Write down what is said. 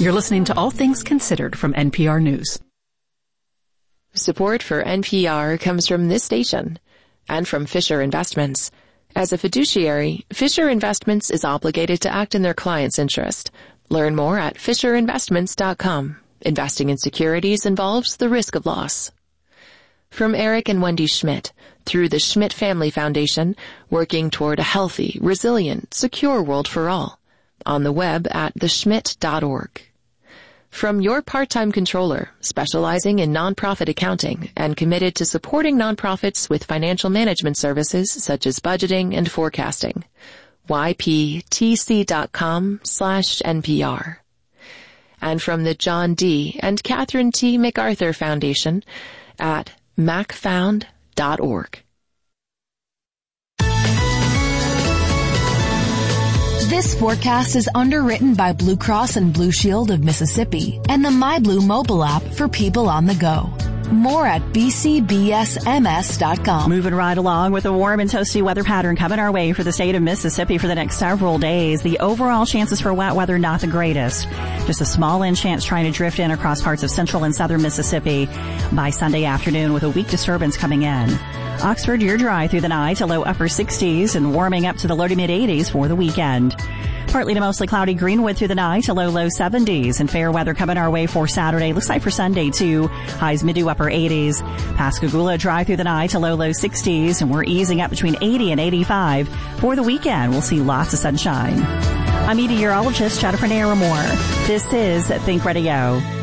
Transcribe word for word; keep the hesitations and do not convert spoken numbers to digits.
You're listening to All Things Considered from N P R News. Support for N P R comes from this station and from Fisher Investments. As a fiduciary, Fisher Investments is obligated to act in their client's interest. Learn more at fisher investments dot com. Investing in securities involves the risk of loss. From Eric and Wendy Schmidt, through the Schmidt Family Foundation, working toward a healthy, resilient, secure world for all. On the web at the schmidt dot org. From your part-time controller, specializing in nonprofit accounting and committed to supporting nonprofits with financial management services such as budgeting and forecasting. y p t c dot com slash N P R. And from the John D. and Catherine T. MacArthur Foundation at mac found dot org. This forecast is underwritten by Blue Cross and Blue Shield of Mississippi and the MyBlue mobile app for people on the go. More at b c b s m s dot com. Moving right along with a warm and toasty weather pattern coming our way for the state of Mississippi for the next several days. The overall chances for wet weather not the greatest. Just a small in chance trying to drift in across parts of central and southern Mississippi by Sunday afternoon with a weak disturbance coming in. Oxford, you're dry through the night to low upper sixties and warming up to the low to mid eighties for the weekend. Partly to mostly cloudy Greenwood through the night to low low seventies and fair weather coming our way for Saturday. Looks like for Sunday too. Highs mid to upper eighties. Pascagoula dry through the night to low low sixties and we're easing up between eighty and eighty-five. For the weekend, we'll see lots of sunshine. I'm meteorologist Jennifer Naramore. This is Think Radio.